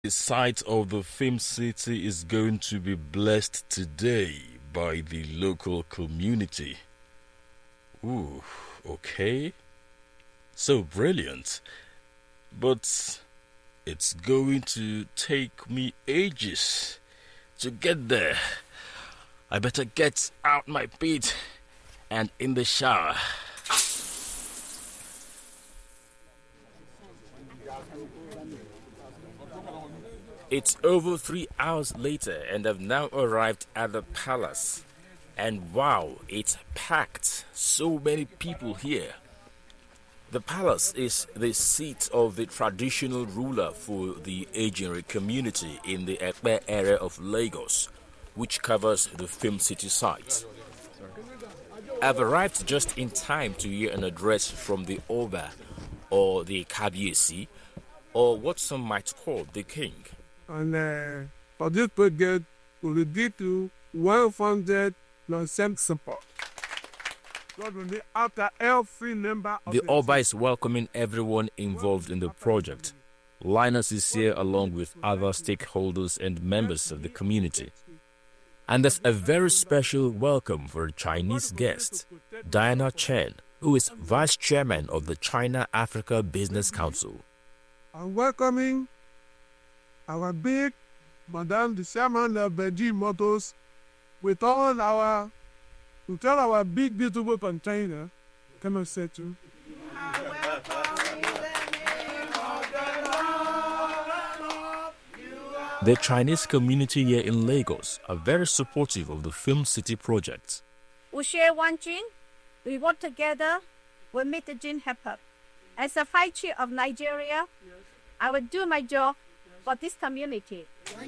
The site of the Film City is going to be blessed today by the local community. Ooh, okay. So brilliant. But it's going to take me ages to get there. I better get out my bed and in the shower. It's over 3 hours later and I've now arrived at the palace. And wow, it's packed. So many people here. The palace is the seat of the traditional ruler for the Ejinri community in the Ekpe area of Lagos, which covers the Film City site. I've arrived just in time to hear an address from the Oba, or the Kabiyesi, or what some might call the king. And for this project, we will give you 100% support. After every member of the Oba is welcoming everyone involved in the project. Linus is here along with other stakeholders and members of the community. And there's a very special welcome for a Chinese guest, Diana Chen, who is Vice Chairman of the China-Africa Business Council. I'm welcoming our big Madame the Chairman of Beijing Motors with all our big beautiful container. Come and say to. The Chinese community here in Lagos are very supportive of the Film City project. We share one dream. We work together. We make the dream happen. As a Vice Chair of Nigeria, I will do my job for this community.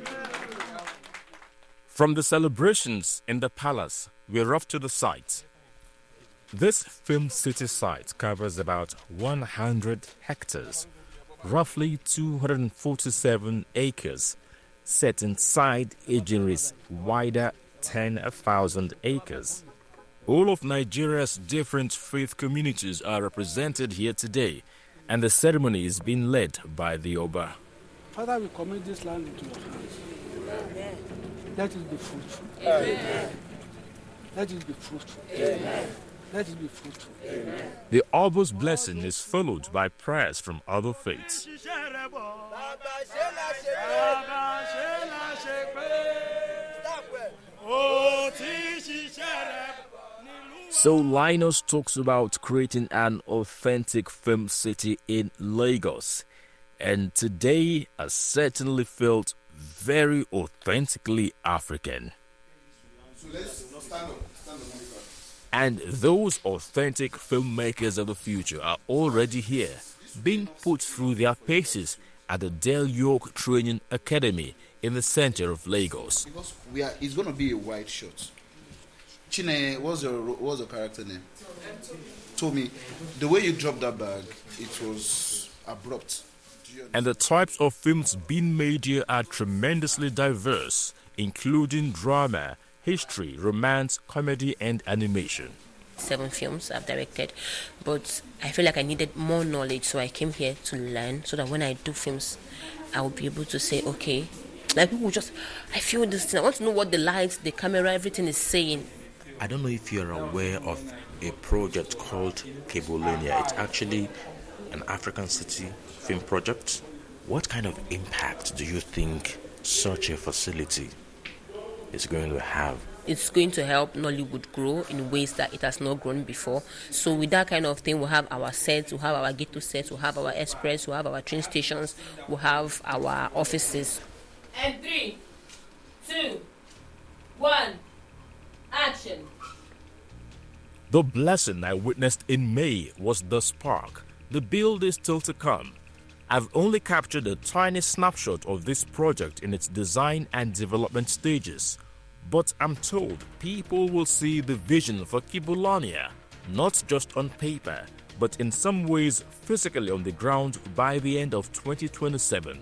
From the celebrations in the palace, we're off to the site. This Film City site covers about 100 hectares, roughly 247 acres, set inside Ejinri's wider 10,000 acres. All of Nigeria's different faith communities are represented here today, and the ceremony is being led by the Oba. Father, we commit this land into your hands. Amen. Let it be fruitful. Amen. Let it be fruitful. Amen. Let it be fruitful. Amen. The Oba's blessing is followed by prayers from other faiths. So Linus talks about creating an authentic film city in Lagos. And today I certainly felt very authentically African. And those authentic filmmakers of the future are already here, being put through their paces at the Del York Training Academy in the center of Lagos. It's going to be a wide shot. Chine, what's your character name? Told me, the way you dropped that bag, it was abrupt. And the types of films being made here are tremendously diverse, including drama, history, romance, comedy, and animation. 7 films I've directed, but I feel like I needed more knowledge, so I came here to learn, so that when I do films, I will be able to say, okay, like people just, I feel this thing, I want to know what the lights, the camera, everything is saying. I don't know if you're aware of a project called Cabolonia. It's actually an African city film project. What kind of impact do you think such a facility is going to have? It's going to help Nollywood grow in ways that it has not grown before. So with that kind of thing, we'll have our sets, we'll have our ghetto sets, we'll have our express, we'll have our train stations, we'll have our offices. And 3, 2, 1, action. The blessing I witnessed in May was the spark. The build is still to come. I've only captured a tiny snapshot of this project in its design and development stages. But I'm told people will see the vision for Cabolonia, not just on paper, but in some ways physically on the ground by the end of 2027.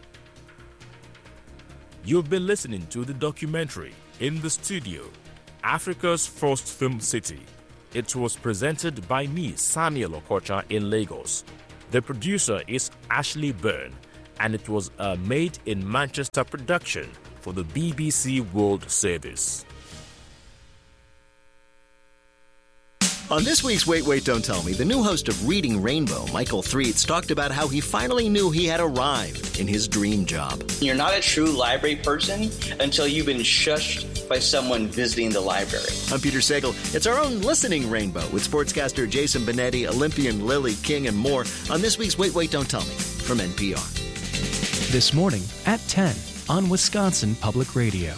You've been listening to the documentary In the Studio, Africa's First Film City. It was presented by me, Samuel Okocha, in Lagos. The producer is Ashley Byrne, and it was a made in Manchester production for the BBC World Service. On this week's Wait, Wait, Don't Tell Me, the new host of Reading Rainbow, Michael Threets, talked about how he finally knew he had arrived in his dream job. You're not a true library person until you've been shushed by someone visiting the library. I'm Peter Sagal. It's our own Listening Rainbow with sportscaster Jason Benetti, Olympian Lily King, and more on this week's Wait, Wait, Don't Tell Me from NPR. This morning at 10 on Wisconsin Public Radio.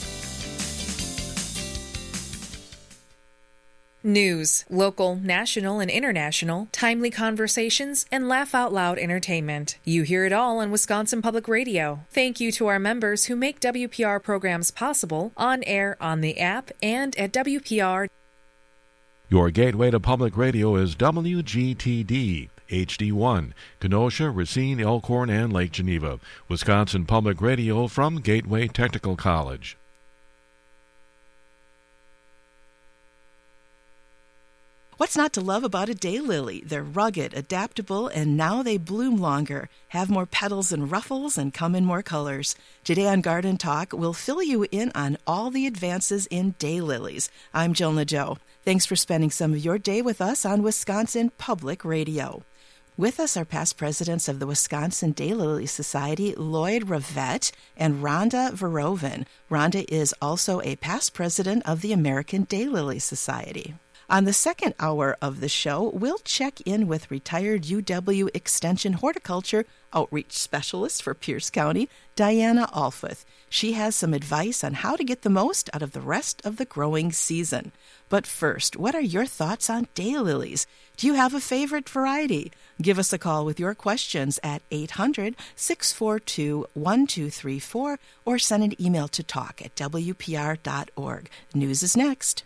News, local, national, and international, timely conversations, and laugh-out-loud entertainment. You hear it all on Wisconsin Public Radio. Thank you to our members who make WPR programs possible, on air, on the app, and at WPR. Your gateway to public radio is WGTD. HD1, Kenosha, Racine, Elkhorn, and Lake Geneva. Wisconsin Public Radio from Gateway Technical College. What's not to love about a daylily? They're rugged, adaptable, and now they bloom longer, have more petals and ruffles, and come in more colors. Today on Garden Talk, we'll fill you in on all the advances in daylilies. I'm Jill Nadeau. Thanks for spending some of your day with us on Wisconsin Public Radio. With us are past presidents of the Wisconsin Daylily Society, Lloyd Ravette and Rhonda Veroven. Rhonda is also a past president of the American Daylily Society. On the second hour of the show, we'll check in with retired UW Extension Horticulture Outreach Specialist for Pierce County, Diana Alfuth. She has some advice on how to get the most out of the rest of the growing season. But first, what are your thoughts on daylilies? Do you have a favorite variety? Give us a call with your questions at 800-642-1234 or send an email to talk@wpr.org. News is next.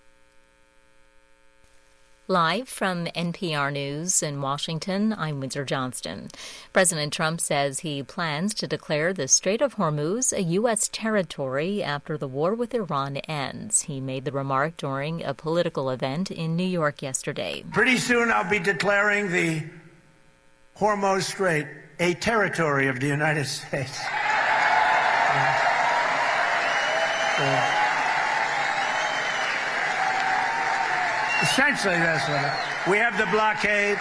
Live from NPR News in Washington, I'm Windsor Johnston. President Trump says he plans to declare the Strait of Hormuz a U.S. territory after the war with Iran ends. He made the remark during a political event in New York yesterday. Pretty soon I'll be declaring the Hormuz Strait a territory of the United States. Essentially, that's what we have the blockade.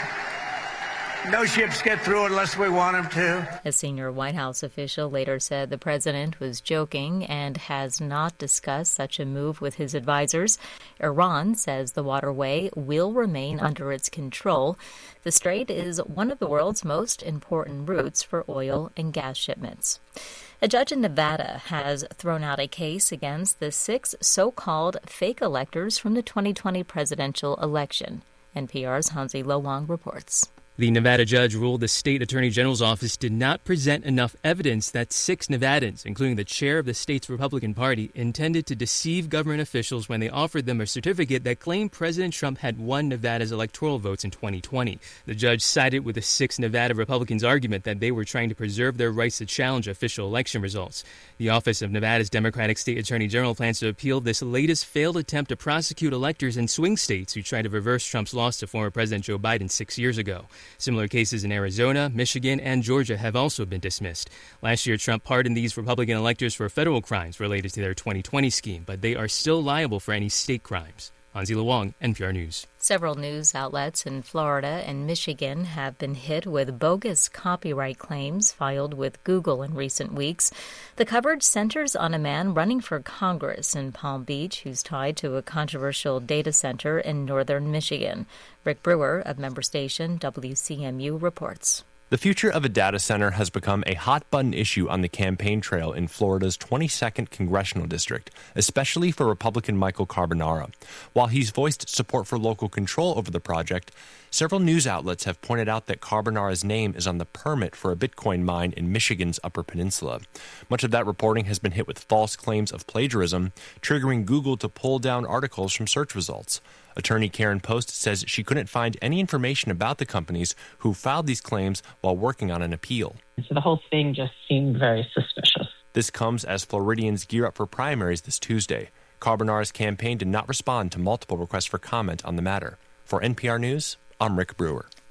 No ships get through unless we want them to. A senior White House official later said the president was joking and has not discussed such a move with his advisors. Iran says the waterway will remain under its control. The strait is one of the world's most important routes for oil and gas shipments. A judge in Nevada has thrown out a case against the 6 so-called fake electors from the 2020 presidential election. NPR's Hansi Lo Wang reports. The Nevada judge ruled the state attorney general's office did not present enough evidence that 6 Nevadans, including the chair of the state's Republican Party, intended to deceive government officials when they offered them a certificate that claimed President Trump had won Nevada's electoral votes in 2020. The judge sided with the 6 Nevada Republicans' argument that they were trying to preserve their rights to challenge official election results. The Office of Nevada's Democratic State Attorney General plans to appeal this latest failed attempt to prosecute electors in swing states who tried to reverse Trump's loss to former President Joe Biden 6 years ago. Similar cases in Arizona, Michigan, and Georgia have also been dismissed. Last year, Trump pardoned these Republican electors for federal crimes related to their 2020 scheme, but they are still liable for any state crimes. Hansi Lo Wang, NPR News. Several news outlets in Florida and Michigan have been hit with bogus copyright claims filed with Google in recent weeks. The coverage centers on a man running for Congress in Palm Beach who's tied to a controversial data center in northern Michigan. Rick Brewer of member station WCMU reports. The future of a data center has become a hot-button issue on the campaign trail in Florida's 22nd congressional district, especially for Republican Michael Carbonara. While he's voiced support for local control over the project, several news outlets have pointed out that Carbonara's name is on the permit for a Bitcoin mine in Michigan's Upper Peninsula. Much of that reporting has been hit with false claims of plagiarism, triggering Google to pull down articles from search results. Attorney Karen Post says she couldn't find any information about the companies who filed these claims while working on an appeal. So the whole thing just seemed very suspicious. This comes as Floridians gear up for primaries this Tuesday. Carbonara's campaign did not respond to multiple requests for comment on the matter. For NPR News, I'm Rick Brewer.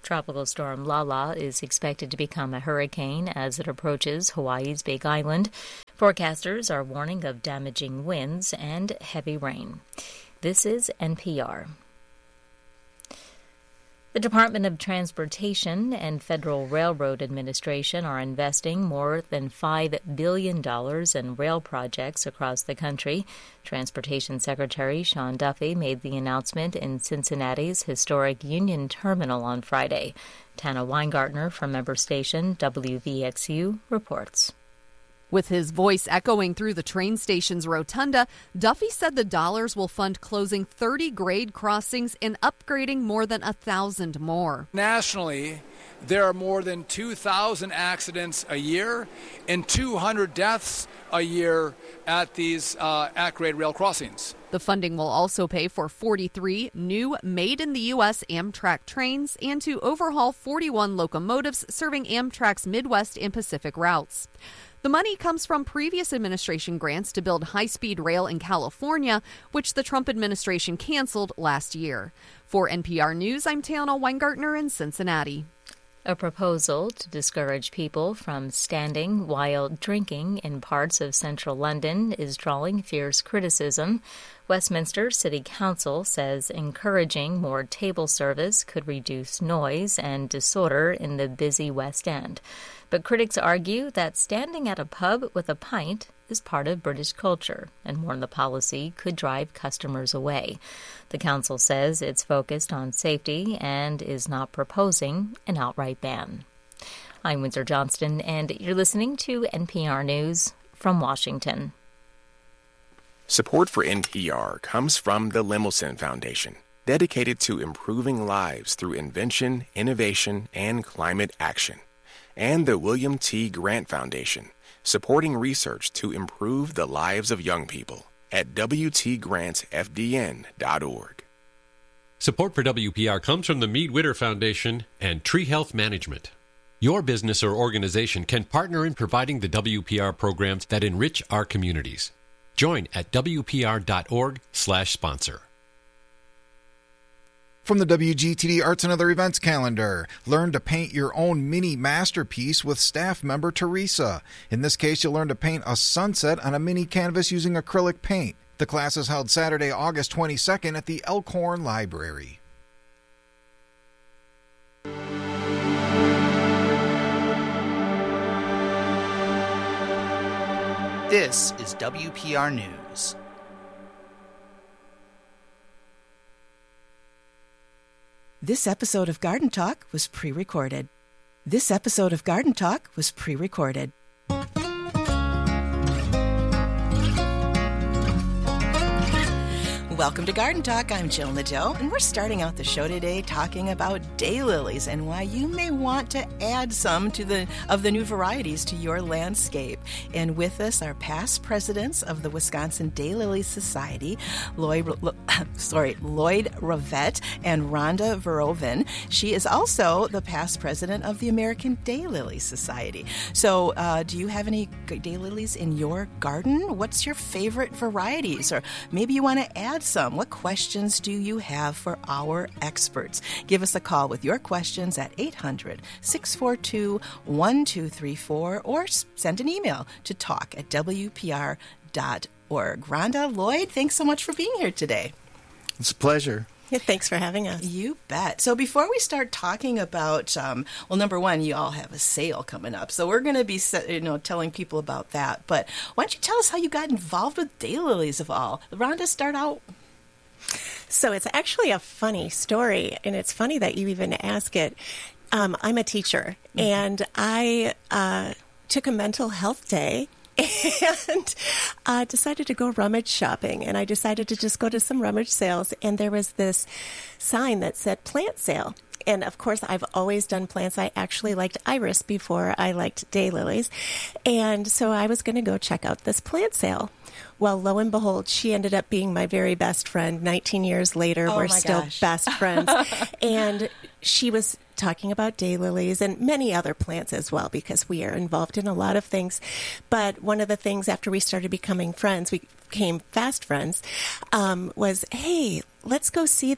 Tropical storm Lala is expected to become a hurricane as it approaches Hawaii's Big Island. Forecasters are warning of damaging winds and heavy rain. This is NPR. The Department of Transportation and Federal Railroad Administration are investing more than $5 billion in rail projects across the country. Transportation Secretary Sean Duffy made the announcement in Cincinnati's historic Union Terminal on Friday. Tana Weingartner from member station WVXU reports. With his voice echoing through the train station's rotunda, Duffy said the dollars will fund closing 30 grade crossings and upgrading more than 1,000 more. Nationally, there are more than 2,000 accidents a year and 200 deaths a year at these at-grade rail crossings. The funding will also pay for 43 new made-in-the-U.S. Amtrak trains and to overhaul 41 locomotives serving Amtrak's Midwest and Pacific routes. The money comes from previous administration grants to build high-speed rail in California, which the Trump administration canceled last year. For NPR News, I'm Tana Weingartner in Cincinnati. A proposal to discourage people from standing while drinking in parts of central London is drawing fierce criticism. Westminster City Council says encouraging more table service could reduce noise and disorder in the busy West End. But critics argue that standing at a pub with a pint is part of British culture and warn the policy could drive customers away. The council says it's focused on safety and is not proposing an outright ban. I'm Windsor Johnston, and you're listening to NPR News from Washington. Support for NPR comes from the Lemelson Foundation, dedicated to improving lives through invention, innovation, and climate action. And the William T. Grant Foundation, supporting research to improve the lives of young people at WTGrantsFDN.org. Support for WPR comes from the Mead Witter Foundation and Tree Health Management. Your business or organization can partner in providing the WPR programs that enrich our communities. Join at WPR.org/sponsor. From the WGTD Arts and Other Events calendar, learn to paint your own mini masterpiece with staff member Teresa. In this case, you'll learn to paint a sunset on a mini canvas using acrylic paint. The class is held Saturday, August 22nd at the Elkhorn Library. This is WPR News. This episode of Garden Talk was pre-recorded. This episode of Garden Talk was pre-recorded. Welcome to Garden Talk. I'm Jill Nadeau, and we're starting out the show today talking about daylilies and why you may want to add some to the new varieties to your landscape. And with us are past presidents of the Wisconsin Daylily Society, Lloyd Ravette and Rhonda Verovin. She is also the past president of the American Daylily Society. So, do you have any daylilies in your garden? What's your favorite varieties? Or maybe you want to add some. What questions do you have for our experts? Give us a call with your questions at 800-642-1234 or send an email to talk@wpr.org. Rhonda, Lloyd, thanks so much for being here today. It's a pleasure. Yeah, thanks for having us. You bet. So before we start talking about, well, number one, you all have a sale coming up. So we're going to be, telling people about that. But why don't you tell us how you got involved with daylilies of all? Rhonda, start out. So it's actually a funny story, and it's funny that you even ask it. I'm a teacher, and I took a mental health day and decided to go rummage shopping. And I decided to just go to some rummage sales, and there was this sign that said plant sale. And, of course, I've always done plants. I actually liked iris before I liked daylilies. And so I was going to go check out this plant sale. Well, lo and behold, she ended up being my very best friend. 19 years later, we're still best friends. And she was talking about daylilies and many other plants as well, because we are involved in a lot of things. But one of the things after we started becoming friends, we became fast friends, was, hey, let's go see this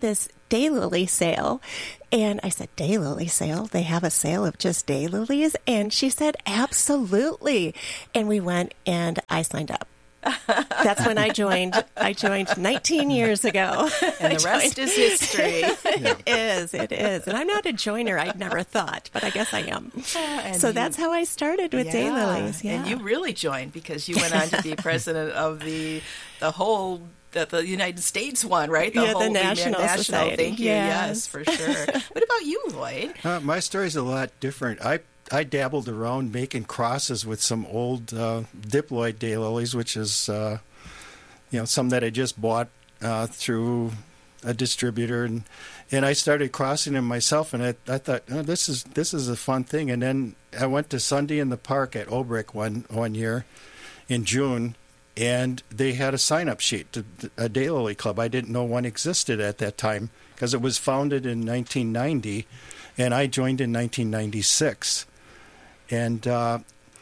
daylily sale. And I said, daylily sale? They have a sale of just daylilies? And she said, absolutely. And we went and I signed up. That's when I joined. I joined 19 years ago. And the rest is history. It is. And I'm not a joiner, I'd never thought, but I guess I am. So that's how I started with daylilies. Yeah. And you really joined because you went on to be president of the whole the United States one, right? The National Society. Thank you. Yes, for sure. What about you, Lloyd? My story's a lot different. I dabbled around making crosses with some old diploid daylilies, which is some that I just bought through a distributor, and I started crossing them myself, and I thought, oh, this is a fun thing. And then I went to Sunday in the Park at Obrick one year in June, and they had a sign-up sheet to a daylily club. I didn't know one existed at that time because it was founded in 1990, and I joined in 1996. And the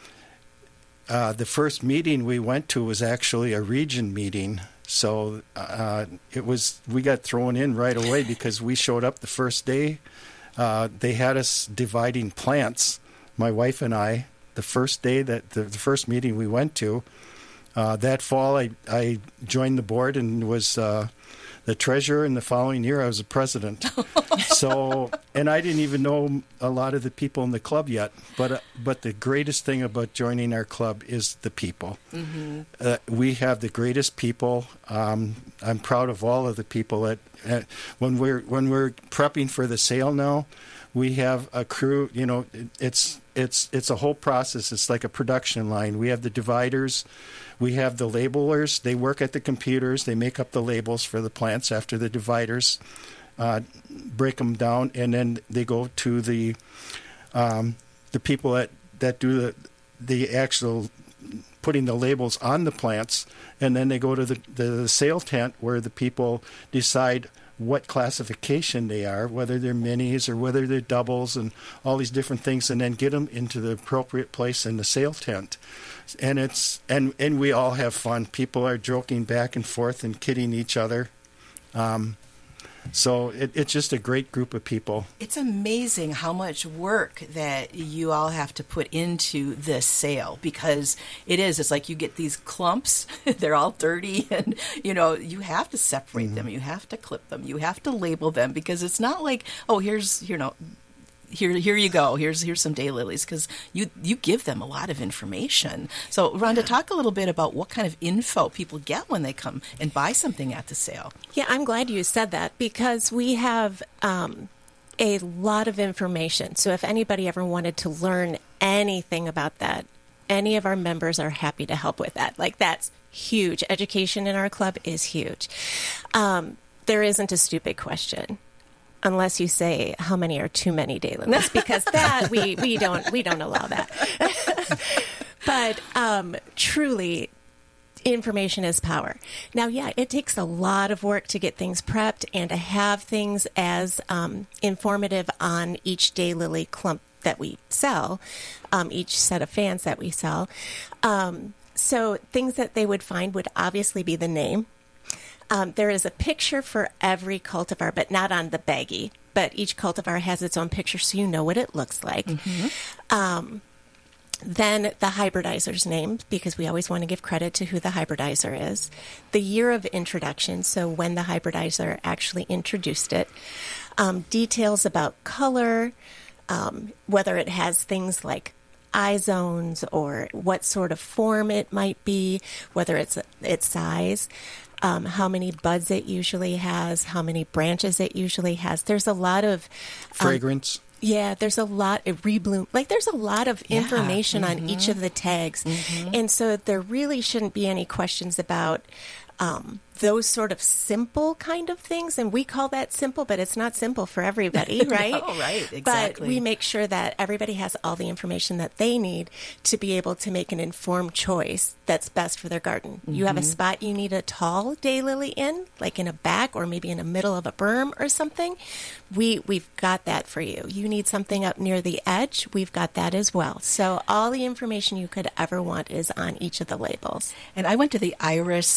first meeting we went to was actually a region meeting. So we got thrown in right away because we showed up the first day. They had us dividing plants, my wife and I, the first day that the first meeting we went to. That fall, I joined the board and was the treasurer, and the following year I was the president. So, and I didn't even know a lot of the people in the club yet. But the greatest thing about joining our club is the people. Mm-hmm. We have the greatest people. I'm proud of all of the people that when we're prepping for the sale now, we have a crew. You know, it's a whole process. It's like a production line. We have the dividers. We have the labelers. They work at the computers. They make up the labels for the plants after the dividers break them down, and then they go to the people that do the actual putting the labels on the plants, and then they go to the sale tent where the people decide what classification they are, whether they're minis or whether they're doubles and all these different things, and then get them into the appropriate place in the sale tent. And and we all have fun. People are joking back and forth and kidding each other. So it's just a great group of people. It's amazing how much work that you all have to put into this sale, because it's like you get these clumps, they're all dirty, and you have to separate them, you have to clip them, you have to label them, because it's not like, oh, here's here you go. Here's some daylilies, because you give them a lot of information. So, Rhonda, talk a little bit about what kind of info people get when they come and buy something at the sale. Yeah, I'm glad you said that, because we have a lot of information. So if anybody ever wanted to learn anything about that, any of our members are happy to help with that. Like, that's huge. Education in our club is huge. There isn't a stupid question. Unless you say how many are too many daylilies, because that we don't allow that. But truly, information is power. Now, yeah, it takes a lot of work to get things prepped and to have things as informative on each daylily clump that we sell, each set of fans that we sell. So things that they would find would obviously be the name. There is a picture for every cultivar, but not on the baggie. But each cultivar has its own picture, so you know what it looks like. Mm-hmm. Then the hybridizer's name, because we always want to give credit to who the hybridizer is. The year of introduction, so when the hybridizer actually introduced it. Details about color, whether it has things like eye zones or what sort of form it might be, whether it's its size. How many buds it usually has, how many branches it usually has. There's a lot of fragrance. Yeah, there's a lot of rebloom. Like, there's a lot of information on each of the tags. Mm-hmm. And so there really shouldn't be any questions about those sort of simple kind of things. And we call that simple, but it's not simple for everybody, right? No, right, exactly. But we make sure that everybody has all the information that they need to be able to make an informed choice that's best for their garden. Mm-hmm. You have a spot you need a tall daylily in, like in a back or maybe in the middle of a berm or something. We've got that for you. You need something up near the edge, we've got that as well. So all the information you could ever want is on each of the labels. And I went to the Iris sale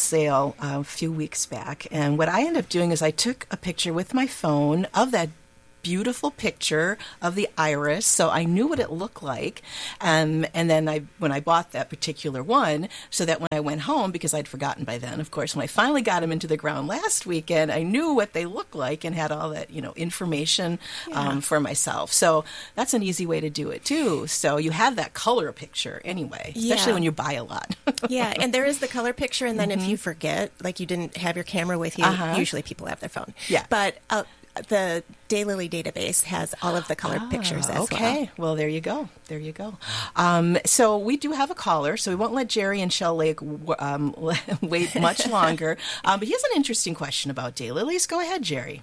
a few weeks back. And what I ended up doing is I took a picture with my phone of that beautiful picture of the iris, so I knew what it looked like. And then when I bought that particular one, so that when I went home, because I'd forgotten by then, of course, when I finally got them into the ground last weekend, I knew what they looked like and had all that, information for myself. So that's an easy way to do it too. So you have that color picture anyway, especially when you buy a lot. Yeah, and there is the color picture, and then if you forget, like you didn't have your camera with you, usually people have their phone. Yeah. But the Daylily database has all of the colored pictures as well. Okay. Well, there you go. There you go. So we do have a caller, so we won't let Jerry and Shell Lake wait much longer. But he has an interesting question about daylilies. Go ahead, Jerry.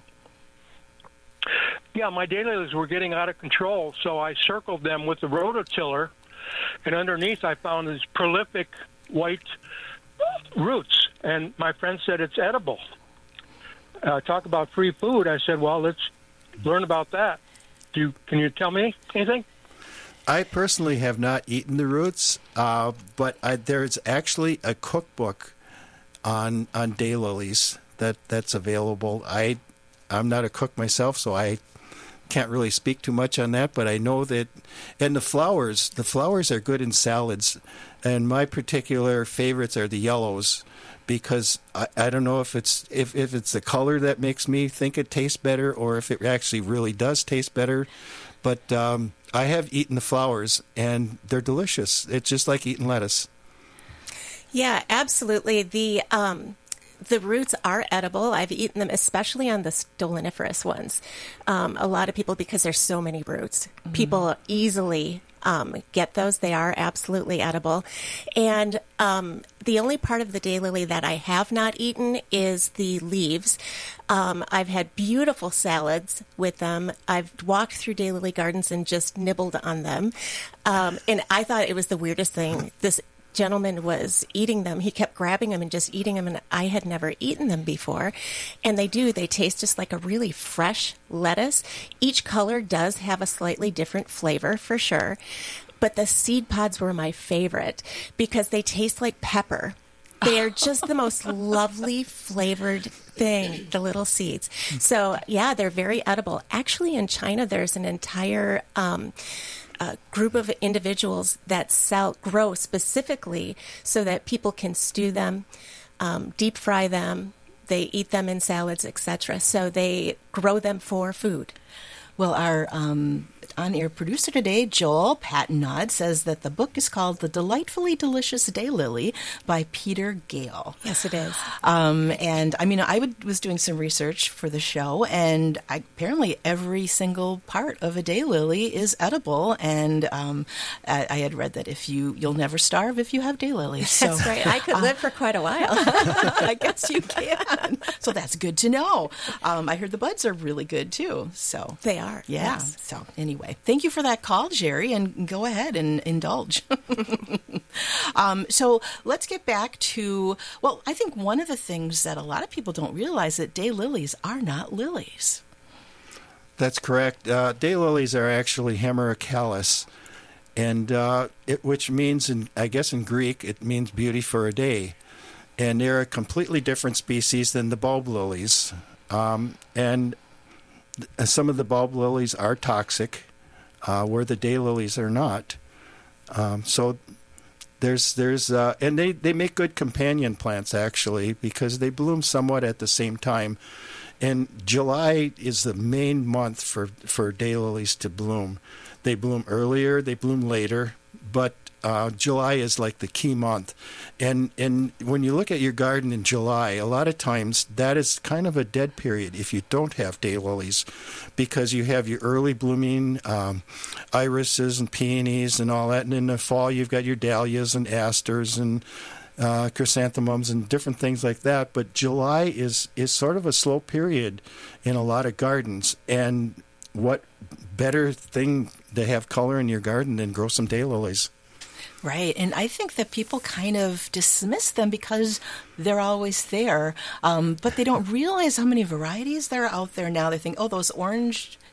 Yeah, my daylilies were getting out of control, so I circled them with the rototiller, and underneath I found these prolific white roots, and my friend said it's edible. Talk about free food. I said, well, let's learn about that. Can you tell me anything? I personally have not eaten the roots, but there's actually a cookbook on daylilies that's available. I'm not a cook myself, so I can't really speak too much on that, but I know that, and the flowers are good in salads, and my particular favorites are the yellows, because I don't know if it's the color that makes me think it tastes better or if it actually really does taste better. But I have eaten the flowers, and they're delicious. It's just like eating lettuce. Yeah, absolutely. The roots are edible. I've eaten them, especially on the stoloniferous ones. A lot of people, because there's so many roots, people easily get those. They are absolutely edible. And the only part of the daylily that I have not eaten is the leaves. I've had beautiful salads with them. I've walked through daylily gardens and just nibbled on them. And I thought it was the weirdest thing. This gentleman was eating them. He kept grabbing them and just eating them, and I had never eaten them before. And they taste just like a really fresh lettuce. Each color does have a slightly different flavor for sure, but the seed pods were my favorite because they taste like pepper. They are just the most lovely flavored thing, the little seeds. So yeah, they're very edible. Actually, in China, there's an entire group of individuals that grow specifically so that people can stew them, deep fry them. They eat them in salads, etc. So they grow them for food. Well, our on-air producer today, Joel Patnod, says that the book is called The Delightfully Delicious Daylily by Peter Gale. Yes, it is. And I mean, I was doing some research for the show, and apparently every single part of a daylily is edible. And I had read that you'll never starve if you have daylilies. So, that's right. I could live for quite a while. I guess you can. So that's good to know. I heard the buds are really good too. So they are. Yeah. Yes. So anyway, thank you for that call, Jerry, and go ahead and indulge. So let's get back to, well, I think one of the things that a lot of people don't realize that daylilies are not lilies. That's correct. Daylilies are actually Hemerocallis, and which means, I guess in Greek, it means beauty for a day. And they're a completely different species than the bulb lilies. And some of the bulb lilies are toxic, where the daylilies are not. So there's and they make good companion plants actually, because they bloom somewhat at the same time. And July is the main month for daylilies to bloom. They bloom earlier, they bloom later, but July is like the key month. And when you look at your garden in July, a lot of times that is kind of a dead period if you don't have daylilies, because you have your early blooming irises and peonies and all that. And in the fall, you've got your dahlias and asters and chrysanthemums and different things like that. But July is sort of a slow period in a lot of gardens. And what better thing to have color in your garden than grow some daylilies? Right, and I think that people kind of dismiss them because they're always there, but they don't realize how many varieties there are out there now. They think, oh, those orange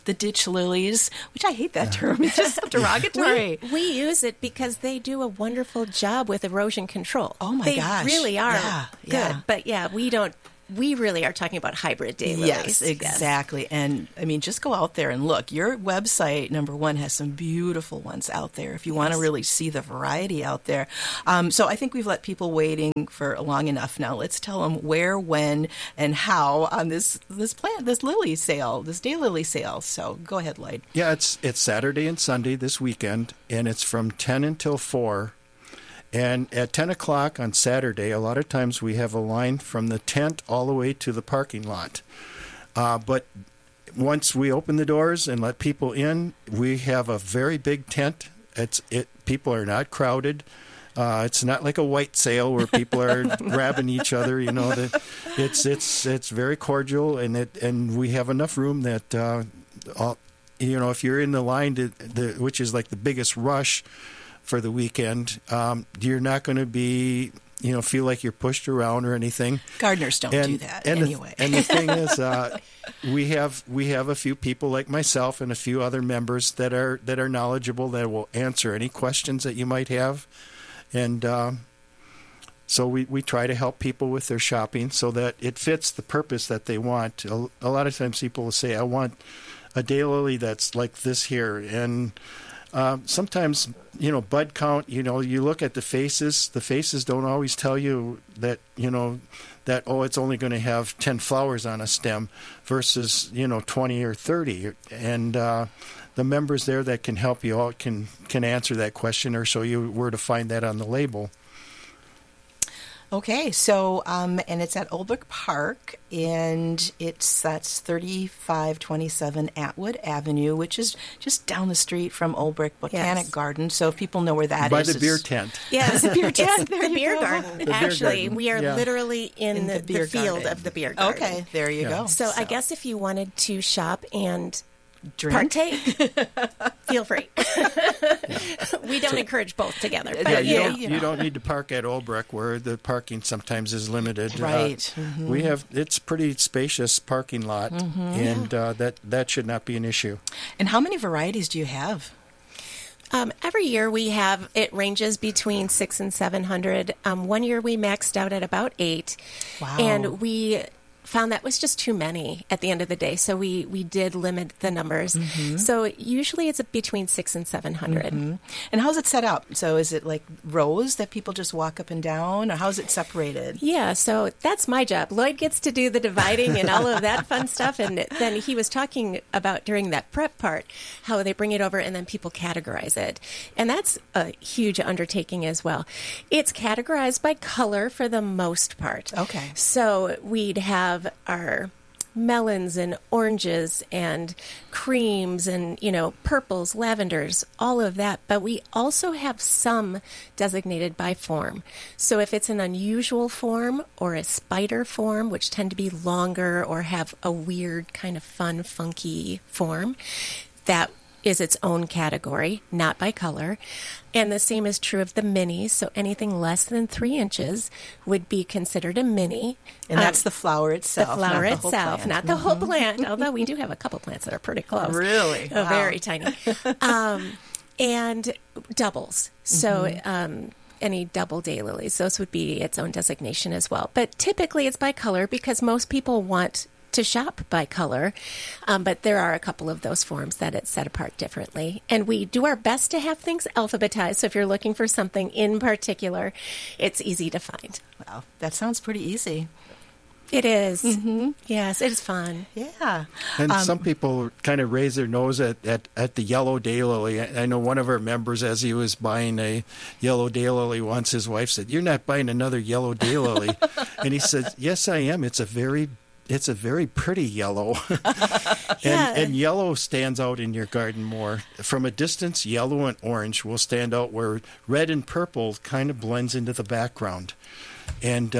the ditch lilies, which I hate that term. It's just so derogatory. We use it because they do a wonderful job with erosion control. Oh my gosh. They really are good. Yeah. But we really are talking about hybrid daylilies. Yes, exactly. And I mean, just go out there and look. Your website, number one, has some beautiful ones out there if you want to really see the variety out there. So I think we've let people waiting for long enough now. Let's tell them where, when, and how on this lily sale, this daylily sale. So go ahead, Lloyd. Yeah, it's Saturday and Sunday this weekend, and it's from 10 until 4. And at 10 o'clock on Saturday, a lot of times we have a line from the tent all the way to the parking lot. But once we open the doors and let people in, we have a very big tent. People are not crowded. It's not like a white sale where people are grabbing each other. You know, it's very cordial, and we have enough room that if you're in the line which is like the biggest rush for the weekend, you're not going to be, feel like you're pushed around or anything. Gardeners don't do that anyway. And the thing is, we have a few people like myself and a few other members that are knowledgeable that will answer any questions that you might have, and so we try to help people with their shopping so that it fits the purpose that they want. A lot of times people will say, "I want a daylily that's like this here," and sometimes, bud count, you look at the faces don't always tell you that, it's only going to have 10 flowers on a stem versus, 20 or 30. And the members there that can help you out can answer that question or show you where to find that on the label. Okay, so and it's at Olbrich Park, and that's 3527 Atwood Avenue, which is just down the street from Olbrich Botanic Garden. So if people know where that By is, the beer tent. Yes, the beer tent. The beer garden. Actually, we are literally in the field garden. of the beer garden. Okay, there you go. So I guess if you wanted to shop and drink, partake, feel free. We don't encourage both together. But you don't need to park at Olbrich where the parking sometimes is limited. Right. It's pretty spacious parking lot, and that should not be an issue. And how many varieties do you have? Every year it ranges between 600 and 700. One year we maxed out at about 8. Wow. And we found that was just too many at the end of the day, so we did limit the numbers. So usually it's between 600 and 700. And how's it set up? So is it like rows that people just walk up and down, or how's it separated? Yeah, so that's my job. Lloyd gets to do the dividing and all of that fun stuff, and then he was talking about during that prep part how they bring it over and then people categorize it, and that's a huge undertaking as well. It's categorized by color for the most part. Okay. So we'd have our melons and oranges and creams and, purples, lavenders, all of that. But we also have some designated by form. So if it's an unusual form or a spider form, which tend to be longer or have a weird kind of fun, funky form, that is its own category, not by color. And the same is true of the minis. So anything less than 3 inches would be considered a mini. And that's the flower itself. The flower not the itself, whole not the whole plant. Although we do have a couple plants that are pretty close. Really? Wow. Very tiny. And doubles. So any double daylilies, those would be its own designation as well. But typically it's by color because most people want to shop by color, but there are a couple of those forms that it's set apart differently. And we do our best to have things alphabetized, so if you're looking for something in particular, it's easy to find. Wow, that sounds pretty easy. It is. Yes, it is fun. Yeah. And some people kind of raise their nose at the yellow daylily. I know one of our members, as he was buying a yellow daylily once, his wife said, "You're not buying another yellow daylily." And he said, "Yes, I am. It's a very pretty yellow." And yellow stands out in your garden more. From a distance, yellow and orange will stand out where red and purple kind of blends into the background. And,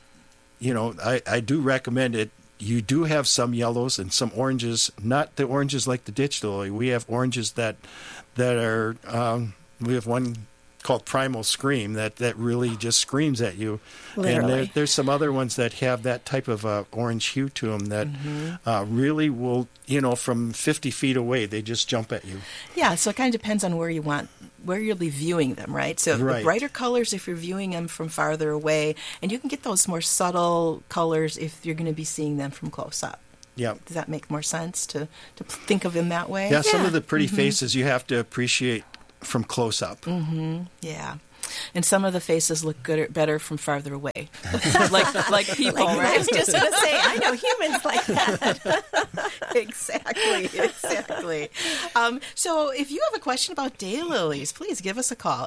I do recommend it. You do have some yellows and some oranges, not the oranges like the ditch lily. We have oranges that are, we have one called Primal Scream that really just screams at you. Literally. And there's some other ones that have that type of orange hue to them that really will, from 50 feet away, they just jump at you. Yeah, so it kind of depends on where you'll be viewing them, right? So Right. the brighter colors if you're viewing them from farther away, and you can get those more subtle colors if you're going to be seeing them from close up. Yeah. Does that make more sense to think of them that way? Yeah, some of the pretty faces you have to appreciate from close up. Yeah. And some of the faces look better from farther away, like people, I right? was just going to say, I know humans like that. Exactly. So if you have a question about daylilies, please give us a call,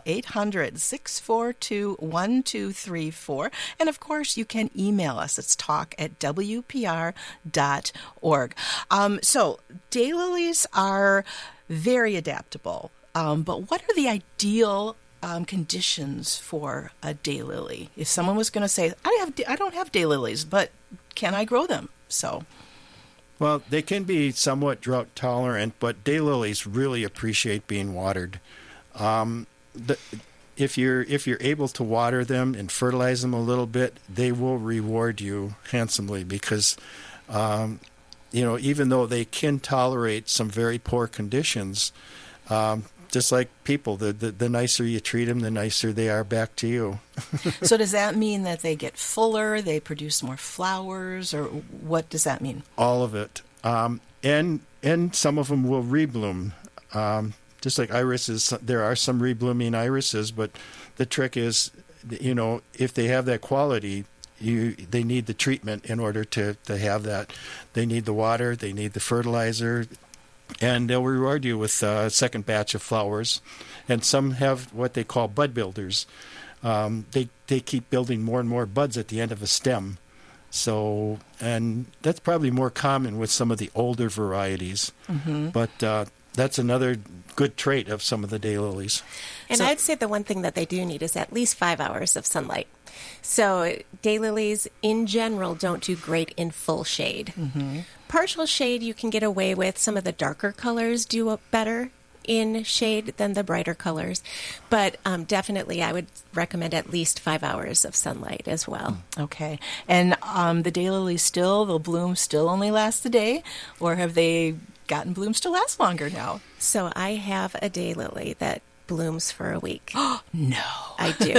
800-642-1234. And, of course, you can email us. It's talk@wpr.org. So daylilies are very adaptable. But what are the ideal conditions for a daylily? If someone was going to say, I don't have daylilies, but can I grow them? Well, they can be somewhat drought tolerant, but daylilies really appreciate being watered. If you're able to water them and fertilize them a little bit, they will reward you handsomely because, even though they can tolerate some very poor conditions, just like people, the nicer you treat them, the nicer they are back to you. So does that mean that they get fuller, they produce more flowers, or what does that mean? All of it. And some of them will rebloom. Just like irises, there are some reblooming irises, but the trick is, if they have that quality, they need the treatment in order to have that. They need the water, they need the fertilizer, and they'll reward you with a second batch of flowers. And some have what they call bud builders. They keep building more and more buds at the end of a stem. So, and that's probably more common with some of the older varieties. But that's another good trait of some of the daylilies. And I'd say the one thing that they do need is at least 5 hours of sunlight. So daylilies in general don't do great in full shade. Partial shade you can get away with. Some of the darker colors do better in shade than the brighter colors. But definitely I would recommend at least 5 hours of sunlight as well. Okay. And the daylilies they'll bloom still only last a day, or have they gotten blooms to last longer now? So I have a daylily that blooms for a week. No. I do.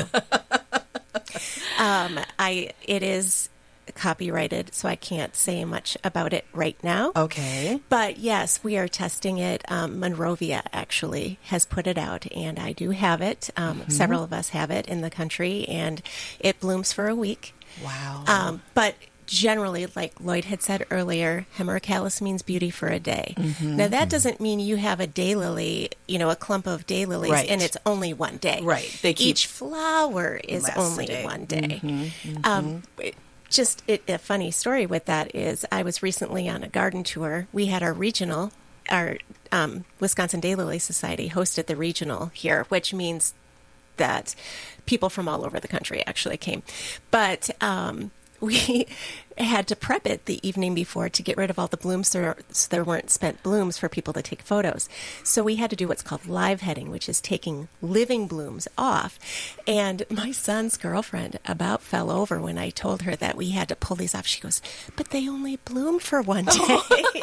It is copyrighted, so I can't say much about it right now. Okay. But yes, we are testing it. Monrovia actually has put it out, and I do have it. Several of us have it in the country, and it blooms for a week. Wow. But generally, like Lloyd had said earlier, hemerocallis means beauty for a day. Now, that doesn't mean you have a daylily, a clump of daylilies, and it's only one day. Right. Each flower is only one day. A funny story with that is I was recently on a garden tour. We had our Wisconsin Daylily Society hosted the regional here, which means that people from all over the country actually came. But we had to prep it the evening before to get rid of all the blooms so there weren't spent blooms for people to take photos. So we had to do what's called live heading, which is taking living blooms off. And my son's girlfriend about fell over when I told her that we had to pull these off. She goes, but they only bloom for one day.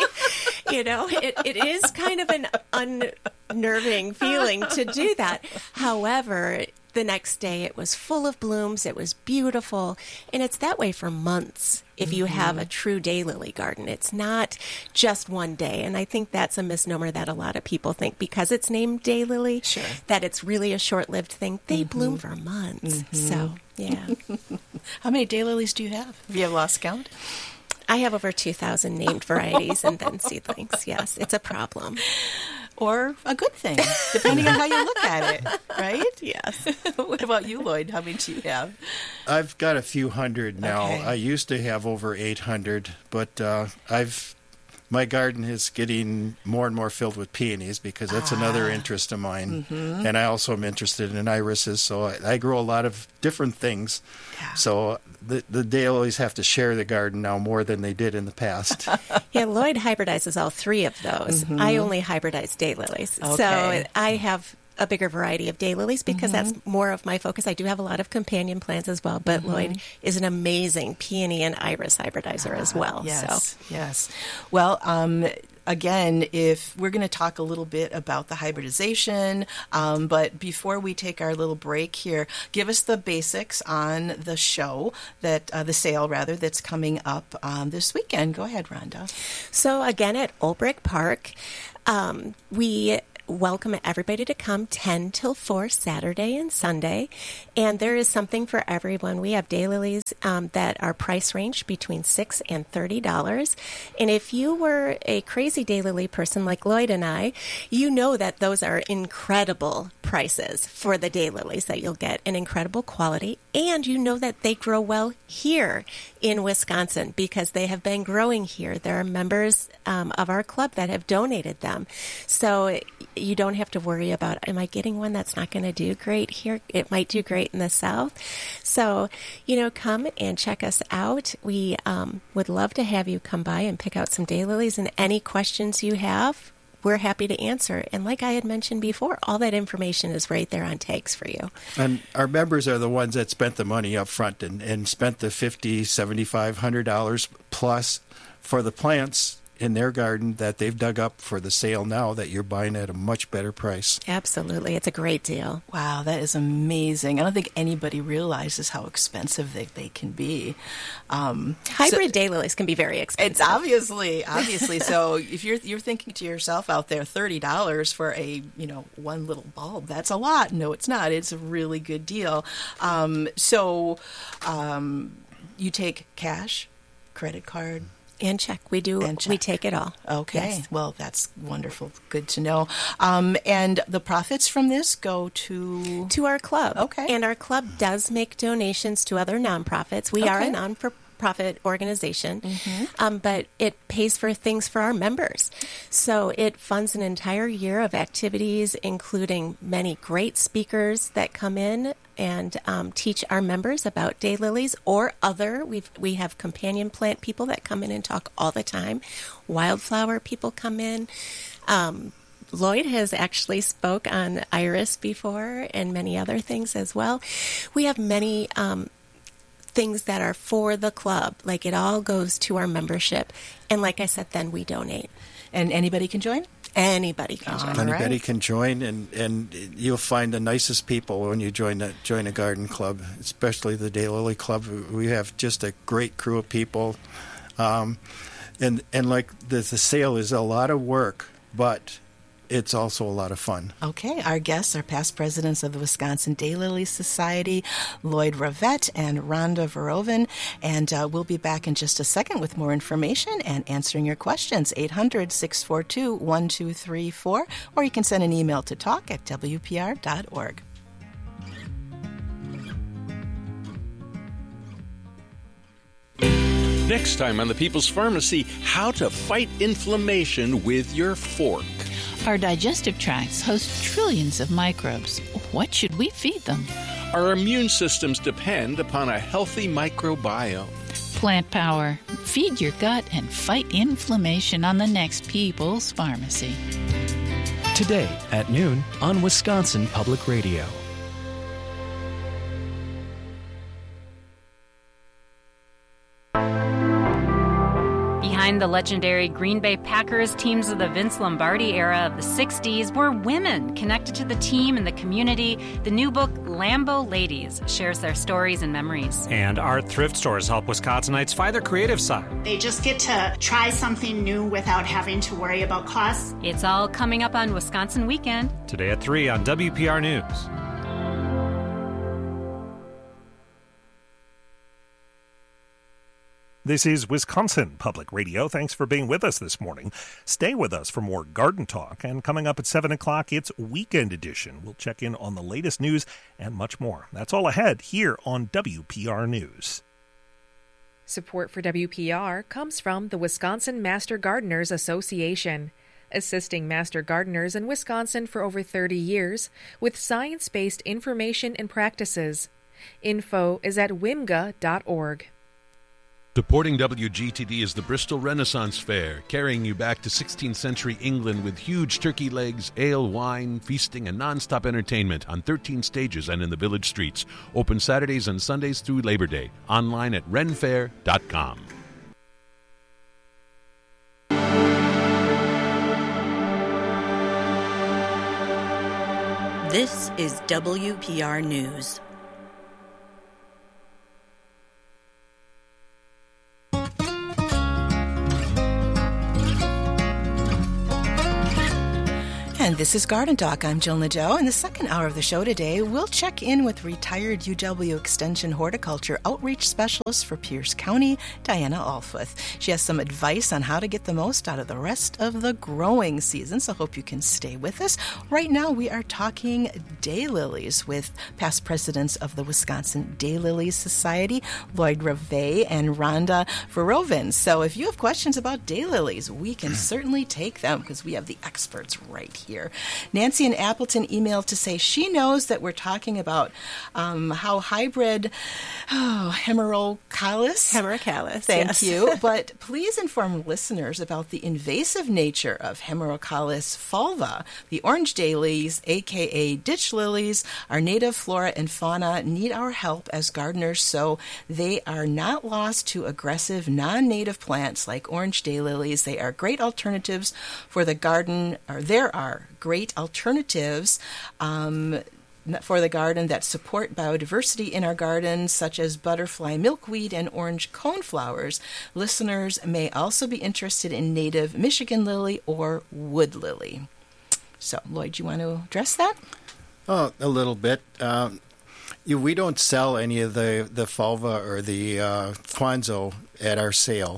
It is kind of an unnerving feeling to do that. However, the next day it was full of blooms. It was beautiful. And it's that way for months if you have a true daylily garden. It's not just one day. And I think that's a misnomer that a lot of people think because it's named daylily, that it's really a short-lived thing. They bloom for months. So, yeah. How many daylilies do you have? Have you lost count? I have over 2,000 named varieties and then seedlings. Yes, it's a problem. Or a good thing, depending on how you look at it, right? Yes. What about you, Lloyd? How many do you have? I've got a few hundred now. Okay. I used to have over 800, but my garden is getting more and more filled with peonies because that's another interest of mine. And I also am interested in irises, so I grow a lot of different things. Yeah. So the daylilies have to share the garden now more than they did in the past. Yeah, Lloyd hybridizes all three of those. I only hybridize daylilies. Okay. So I have a bigger variety of daylilies because that's more of my focus. I do have a lot of companion plants as well, but Lloyd is an amazing peony and iris hybridizer as well. Yes, yes. Well, again, if we're going to talk a little bit about the hybridization, but before we take our little break here, give us the basics on the show that the sale rather that's coming up this weekend. Go ahead, Rhonda. So again, at Old Brick Park, we welcome everybody to come 10 till 4 Saturday and Sunday, and there is something for everyone. We have daylilies that are price ranged between $6 and $30, and if you were a crazy daylily person like Lloyd and I, you know that those are incredible prices for the daylilies that you'll get, an incredible quality, and you know that they grow well here in Wisconsin because they have been growing here. There are members of our club that have donated them, so you don't have to worry about, am I getting one that's not going to do great here? It might do great in the South. So, come and check us out. We would love to have you come by and pick out some daylilies, and any questions you have, we're happy to answer. And like I had mentioned before, all that information is right there on tags for you. And our members are the ones that spent the money up front and spent the $50, $75, $100 plus for the plants in their garden that they've dug up for the sale now that you're buying at a much better price. Absolutely. It's a great deal. Wow, that is amazing. I don't think anybody realizes how expensive they can be. Hybrid daylilies can be very expensive. It's obviously. So if you're thinking to yourself out there, $30 for a one little bulb, that's a lot. No, it's not. It's a really good deal. You take cash, credit card, and check. We do. We take it all. Okay. Yes. Well, that's wonderful. Good to know. And the profits from this go to our club. Okay. And our club does make donations to other nonprofits. We are a non-profit organization, but it pays for things for our members. So it funds an entire year of activities, including many great speakers that come in and teach our members about daylilies or other. We have companion plant people that come in and talk all the time. Wildflower people come in. Lloyd has actually spoke on iris before and many other things as well. We have many things that are for the club. Like it all goes to our membership. And like I said, then we donate. And anybody can join? Anybody can join. Anybody can join, and you'll find the nicest people when you join a garden club, especially the Daylily Club. We have just a great crew of people, and like the sale is a lot of work, but it's also a lot of fun. Okay, our guests are past presidents of the Wisconsin Daylily Society, Lloyd Ravette and Rhonda Veroven, and we'll be back in just a second with more information and answering your questions. 800-642-1234, or you can send an email to talk@wpr.org. Next time on The People's Pharmacy, how to fight inflammation with your fork. Our digestive tracts host trillions of microbes. What should we feed them? Our immune systems depend upon a healthy microbiome. Plant power. Feed your gut and fight inflammation on the next People's Pharmacy. Today at noon on Wisconsin Public Radio. Behind the legendary Green Bay Packers teams of the Vince Lombardi era of the 60s were women connected to the team and the community. The new book, Lambeau Ladies, shares their stories and memories. And our thrift stores help Wisconsinites find their creative side. They just get to try something new without having to worry about costs. It's all coming up on Wisconsin Weekend. Today at 3 on WPR News. This is Wisconsin Public Radio. Thanks for being with us this morning. Stay with us for more garden talk. And coming up at 7 o'clock, it's Weekend Edition. We'll check in on the latest news and much more. That's all ahead here on WPR News. Support for WPR comes from the Wisconsin Master Gardeners Association, assisting master gardeners in Wisconsin for over 30 years with science-based information and practices. Info is at wimga.org. Supporting WGTD is the Bristol Renaissance Fair, carrying you back to 16th century England with huge turkey legs, ale, wine, feasting, and non-stop entertainment on 13 stages and in the village streets. Open Saturdays and Sundays through Labor Day. Online at renfair.com. This is WPR News. And this is Garden Talk. I'm Jill Nadeau. In the second hour of the show today, we'll check in with retired UW Extension Horticulture Outreach Specialist for Pierce County, Diana Alfuth. She has some advice on how to get the most out of the rest of the growing season, so hope you can stay with us. Right now, we are talking daylilies with past presidents of the Wisconsin Daylilies Society, Lloyd Revay and Rhonda Verovin. So if you have questions about daylilies, we can certainly take them because we have the experts right here. Nancy in Appleton emailed to say she knows that we're talking about how hybrid Hemerocallis. Thank you. But please inform listeners about the invasive nature of Hemerocallis fulva. The orange daylilies, aka ditch lilies, our native flora and fauna need our help as gardeners so they are not lost to aggressive non-native plants like orange daylilies. They are great alternatives for the garden, or there are great alternatives for the garden that support biodiversity in our gardens, such as butterfly milkweed and orange coneflowers. Listeners may also be interested in native Michigan lily or wood lily. So, Lloyd, you want to address that? Oh, a little bit. We don't sell any of the fulva or the Quanzo at our sale.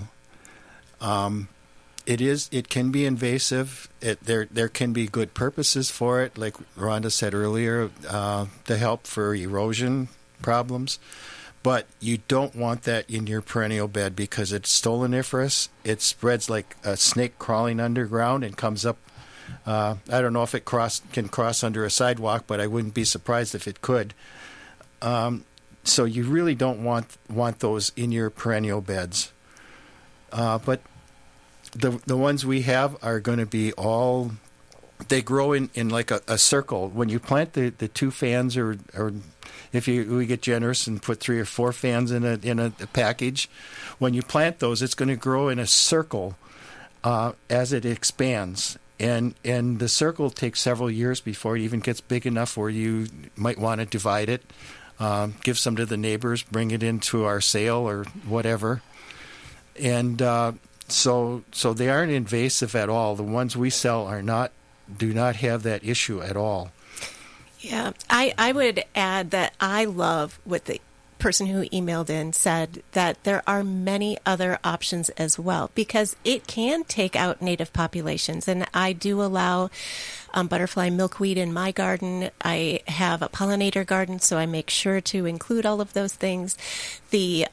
It can be invasive. There can be good purposes for it, like Rhonda said earlier, to help for erosion problems. But you don't want that in your perennial bed because it's stoloniferous. It spreads like a snake crawling underground and comes up. I don't know if it can cross under a sidewalk, but I wouldn't be surprised if it could. So you really don't want those in your perennial beds. But the ones we have are going to be they grow in like a circle. When you plant the 2 fans, or if we get generous and put 3 or 4 fans in a package, when you plant those, it's going to grow in a circle as it expands. And the circle takes several years before it even gets big enough where you might want to divide it, give some to the neighbors, bring it into our sale or whatever. And So they aren't invasive at all. The ones we sell do not have that issue at all. Yeah, I would add that I love what the person who emailed in said, that there are many other options as well, because it can take out native populations. And I do allow butterfly milkweed in my garden. I have a pollinator garden, so I make sure to include all of those things. The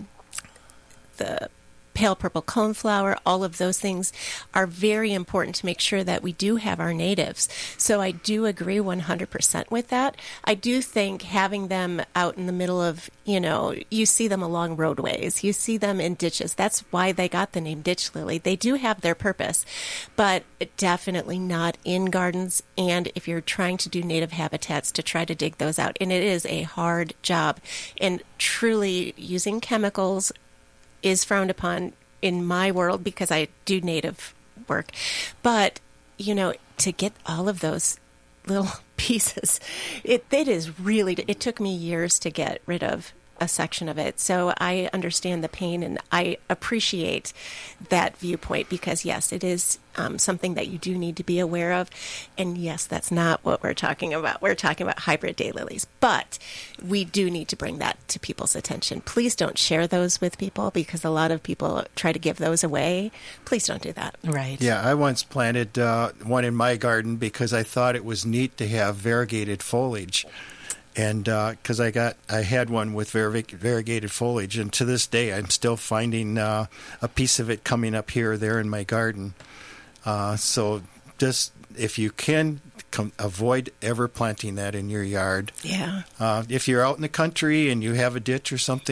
pale purple coneflower, all of those things are very important to make sure that we do have our natives. So I do agree 100% with that. I do think having them out in the middle of, you see them along roadways, you see them in ditches. That's why they got the name ditch lily. They do have their purpose, but definitely not in gardens. And if you're trying to do native habitats, to try to dig those out. And it is a hard job. And truly using chemicals is frowned upon in my world because I do native work. But, to get all of those little pieces, it took me years to get rid of a section of it. So I understand the pain and I appreciate that viewpoint because, yes, it is something that you do need to be aware of. And yes, that's not what we're talking about. We're talking about hybrid daylilies. But we do need to bring that to people's attention. Please don't share those with people because a lot of people try to give those away. Please don't do that. Right. Yeah, I once planted one in my garden because I thought it was neat to have variegated foliage. And because I had one with variegated foliage, and to this day I'm still finding a piece of it coming up here or there in my garden. So just if you can, avoid ever planting that in your yard. Yeah. If you're out in the country and you have a ditch or something,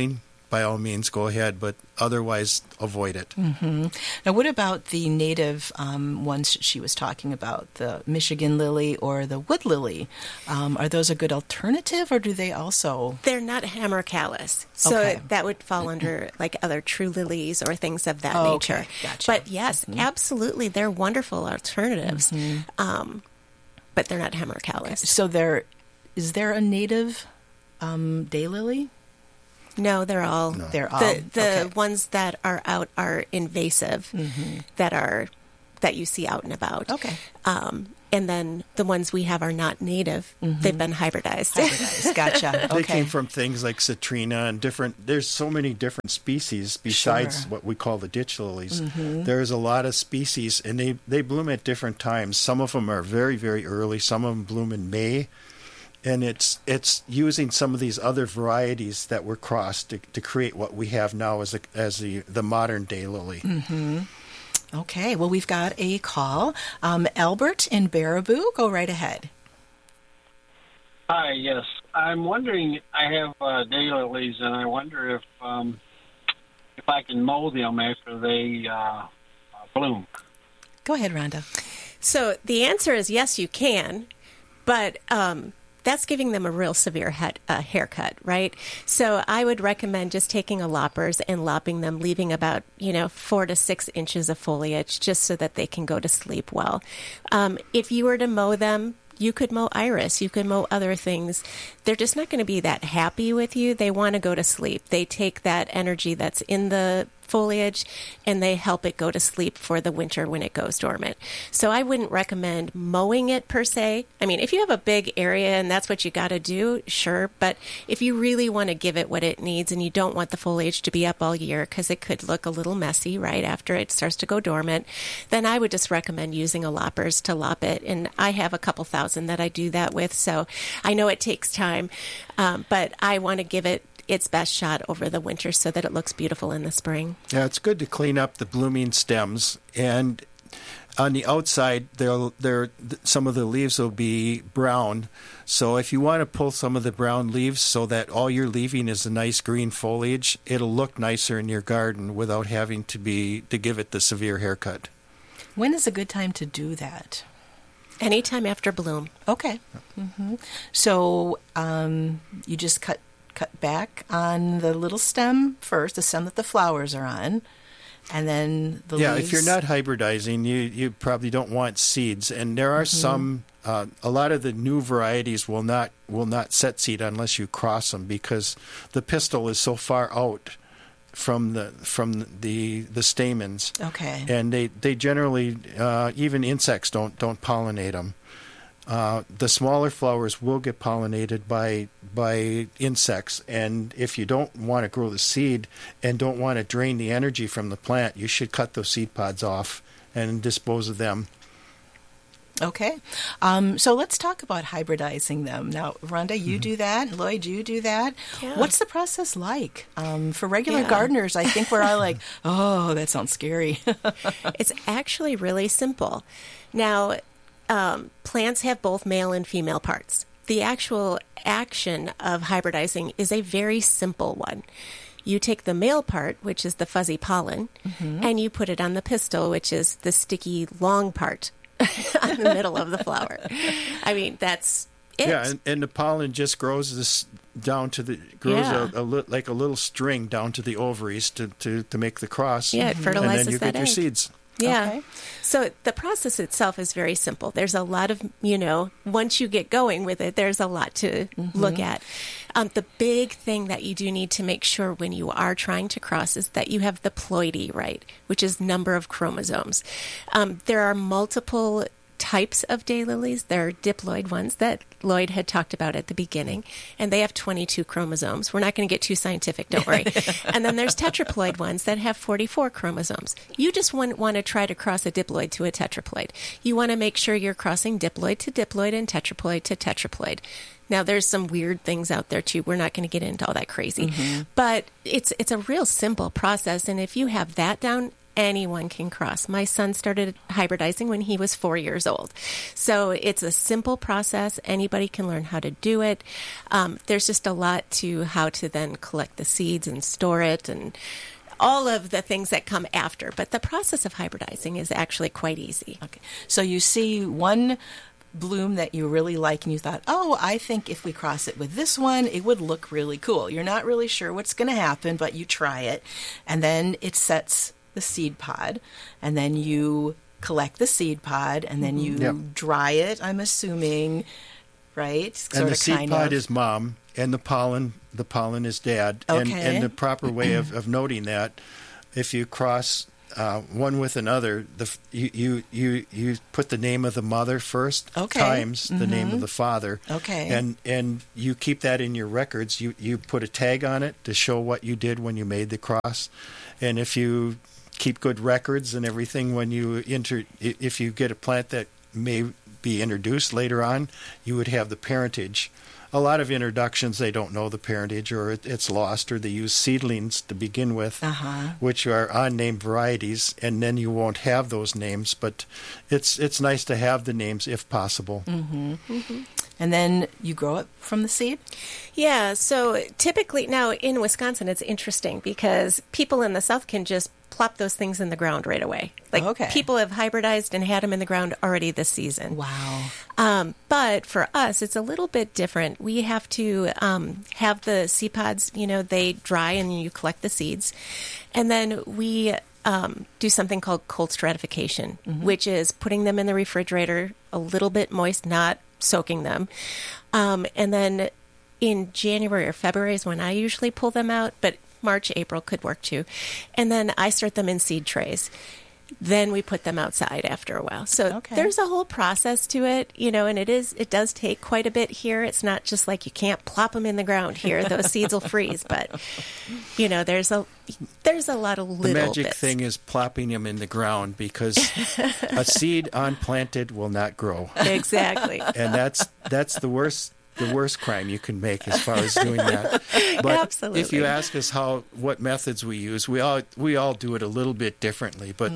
by all means go ahead, but otherwise avoid it. Mm-hmm. Now, what about the native ones she was talking about, the Michigan lily or the wood lily? Are those a good alternative, or do they also? They're not hammer callus, so that would fall under like other true lilies or things of that nature. Okay. Gotcha. But yes, absolutely, they're wonderful alternatives. But they're not hammer callus. So is there a native daylily? No, they're all. No. They're all the ones that are out are invasive, that you see out and about. Okay. And then the ones we have are not native. They've been hybridized. Gotcha. They came from things like citrina and different. There's so many different species besides what we call the ditch lilies. There's a lot of species, and they bloom at different times. Some of them are very, very early. Some of them bloom in May. And it's using some of these other varieties that were crossed to create what we have now as the modern daylily. Okay, well, we've got a call. Albert in Baraboo, go right ahead. Hi, yes. I'm wondering, I have daylilies, and I wonder if I can mow them after they bloom. Go ahead, Rhonda. So the answer is yes, you can, but that's giving them a real severe haircut, right? So I would recommend just taking a loppers and lopping them, leaving about 4 to 6 inches of foliage, just so that they can go to sleep well. If you were to mow them, you could mow iris, you could mow other things. They're just not going to be that happy with you. They want to go to sleep. They take that energy that's in the foliage and they help it go to sleep for the winter when it goes dormant. So I wouldn't recommend mowing it per se. I mean, if you have a big area and that's what you got to do, sure. But if you really want to give it what it needs and you don't want the foliage to be up all year because it could look a little messy right after it starts to go dormant, then I would just recommend using a loppers to lop it. And I have a couple thousand that I do that with. So I know it takes time, but I want to give it its best shot over the winter so that it looks beautiful in the spring. Yeah, it's good to clean up the blooming stems, and on the outside, some of the leaves will be brown. So if you want to pull some of the brown leaves so that all you're leaving is a nice green foliage, it'll look nicer in your garden without having to give it the severe haircut. When is a good time to do that? Anytime after bloom. Okay. So you just cut back on the little stem first, the stem that the flowers are on, and then the leaves. Yeah, if you're not hybridizing, you probably don't want seeds. And there are some, a lot of the new varieties will not set seed unless you cross them because the pistil is so far out from the stamens. Okay. And they generally, even insects don't pollinate them. The smaller flowers will get pollinated by insects, and if you don't want to grow the seed and don't want to drain the energy from the plant, you should cut those seed pods off and dispose of them. Okay. So let's talk about hybridizing them. Now, Rhonda, you do that. Lloyd, you do that. Yeah. What's the process like? For regular gardeners, I think we're all like, oh, that sounds scary. It's actually really simple. Now, plants have both male and female parts. The actual action of hybridizing is a very simple one. You take the male part, which is the fuzzy pollen, and you put it on the pistil, which is the sticky long part on the middle of the flower. I mean, that's it. Yeah, and the pollen just grows down to like a little string down to the ovaries to make the cross. Yeah, it fertilizes and then you that get your egg. seeds. Yeah. Okay. So the process itself is very simple. There's a lot of, once you get going with it, there's a lot to look at. The big thing that you do need to make sure when you are trying to cross is that you have the ploidy right, which is number of chromosomes. There are multiple types of daylilies. There are diploid ones that Lloyd had talked about at the beginning, and they have 22 chromosomes. We're not going to get too scientific, don't worry. And then there's tetraploid ones that have 44 chromosomes. You just wouldn't want to try to cross a diploid to a tetraploid. You want to make sure you're crossing diploid to diploid and tetraploid to tetraploid. Now, there's some weird things out there, too. We're not going to get into all that crazy. But it's a real simple process, and if you have that down, anyone can cross. My son started hybridizing when he was 4 years old. So it's a simple process. Anybody can learn how to do it. There's just a lot to how to then collect the seeds and store it and all of the things that come after. But the process of hybridizing is actually quite easy. Okay. So you see one bloom that you really like and you thought, oh, I think if we cross it with this one, it would look really cool. You're not really sure what's going to happen, but you try it. And then it sets the seed pod. And then you collect the seed pod. And then you dry it, I'm assuming, right? And the seed pod is mom. And the pollen is dad. Okay. And the proper way of noting that, if you cross one with another, you put the name of the mother first times the name of the father. Okay. And you keep that in your records. You put a tag on it to show what you did when you made the cross. And if you keep good records and everything, when you if you get a plant that may be introduced later on, you would have the parentage. A lot of introductions, they don't know the parentage, or it's lost, or they use seedlings to begin with, which are unnamed varieties, and then you won't have those names. But it's nice to have the names if possible. Mm-hmm. Mm-hmm. And then you grow it from the seed? Yeah, so typically now in Wisconsin, it's interesting because people in the South can just plop those things in the ground right away. Like people have hybridized and had them in the ground already this season. Wow. But for us, it's a little bit different. We have to have the seed pods, they dry and you collect the seeds. And then we do something called cold stratification, which is putting them in the refrigerator a little bit moist, not soaking them. And then in January or February is when I usually pull them out, but March, April could work too. And then I start them in seed trays. Then we put them outside after a while. So there's a whole process to it, and it does take quite a bit here. It's not just like you can't plop them in the ground here. Those seeds will freeze. But, there's a lot of little The magic bits. thing is plopping them in the ground, because a seed unplanted will not grow. Exactly. And that's the worst crime you can make as far as doing that. But absolutely. If you ask us what methods we use, we all do it a little bit differently. But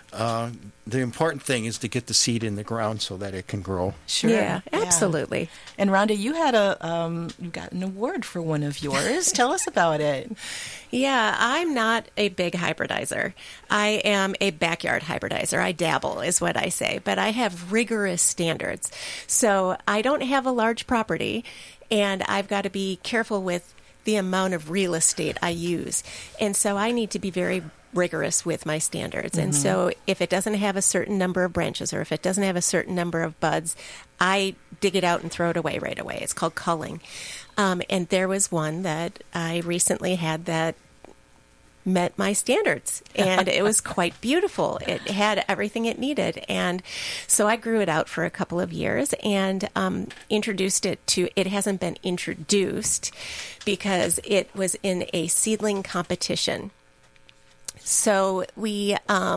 the important thing is to get the seed in the ground so that it can grow. Sure. Yeah, absolutely. Yeah. And Rhonda, you had you got an award for one of yours. Tell us about it. Yeah, I'm not a big hybridizer. I am a backyard hybridizer. I dabble is what I say, but I have rigorous standards. So I don't have a large property, and I've got to be careful with the amount of real estate I use. And so I need to be very rigorous with my standards. And so if it doesn't have a certain number of branches, or if it doesn't have a certain number of buds, I dig it out and throw it away right away. It's called culling. And there was one that I recently had that met my standards, and it was quite beautiful. It had everything it needed. And so I grew it out for a couple of years and introduced it to, it hasn't been introduced because it was in a seedling competition. So we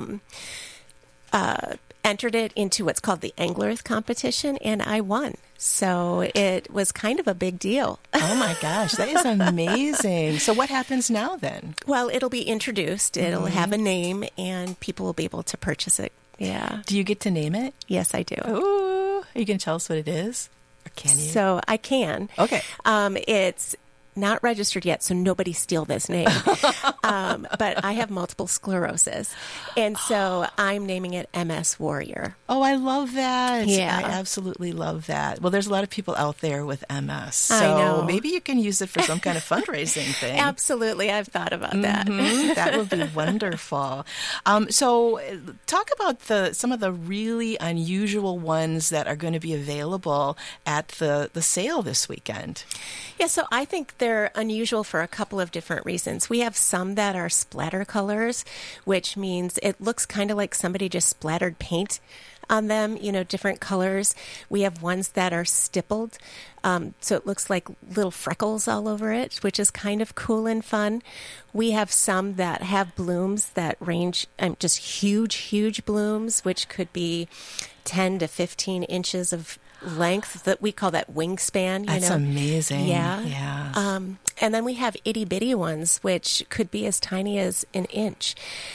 entered it into what's called the Anglerth competition, and I won. So it was kind of a big deal. Oh my gosh, that is amazing. So what happens now then? Well, it'll be introduced. It'll have a name, and people will be able to purchase it. Yeah. Do you get to name it? Yes, I do. Ooh, are you going to tell us what it is? Or can you? So I can. Okay. It's not registered yet, so nobody steal this name. But I have multiple sclerosis, and so I'm naming it MS Warrior. Oh, I love that. Yeah. I absolutely love that. Well, there's a lot of people out there with MS, so I know. Maybe you can use it for some kind of fundraising thing. Absolutely. I've thought about that. That would be wonderful. So talk about some of the really unusual ones that are going to be available at the sale this weekend. Yeah, so I think they're unusual for a couple of different reasons. We have some that are splatter colors, which means it looks kind of like somebody just splattered paint on them, different colors. We have ones that are stippled, so it looks like little freckles all over it, which is kind of cool and fun. We have some that have blooms that range, just huge, huge blooms, which could be 10 to 15 inches of length. That we call that wingspan. That's amazing. Yeah. And then we have itty bitty ones, which could be as tiny as an inch.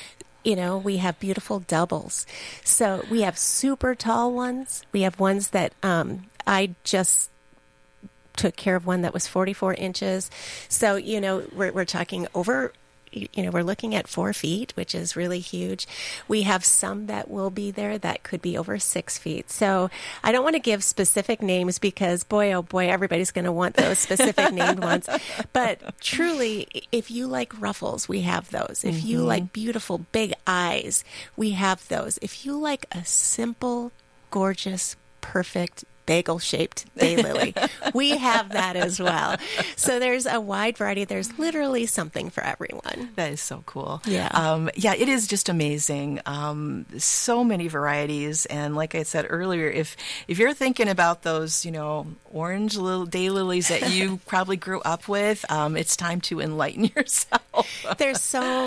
We have beautiful doubles. So we have super tall ones. We have ones that I just took care of one that was 44 inches. So, we're talking over, we're looking at 4 feet, which is really huge. We have some that will be there that could be over 6 feet. So I don't want to give specific names because, boy, oh boy, everybody's going to want those specific named ones. But truly, if you like ruffles, we have those. If you like beautiful big eyes, we have those. If you like a simple, gorgeous, perfect bagel-shaped daylily, we have that as well. So there's a wide variety. There's literally something for everyone. That is so cool. Yeah. It is just amazing. So many varieties. And like I said earlier, if you're thinking about those, orange little daylilies that you probably grew up with, it's time to enlighten yourself. There's so